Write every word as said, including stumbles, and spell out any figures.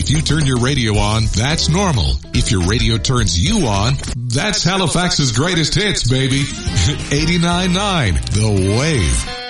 If you turn your radio on, that's normal. If your radio turns you on, that's Halifax's greatest hits, baby. eighty-nine point nine The Wave.